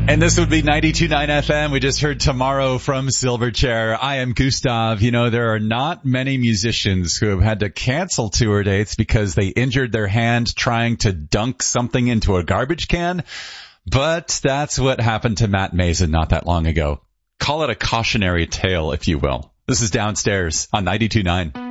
And this would be 92.9 FM. We just heard Tomorrow from Silverchair. I am Gustav. You know, there are not many musicians who have had to cancel tour dates because they injured their hand trying to dunk something into a garbage can. But that's what happened to Matt Mason not that long ago. Call it a cautionary tale, if you will. This is Downstairs on 92.9.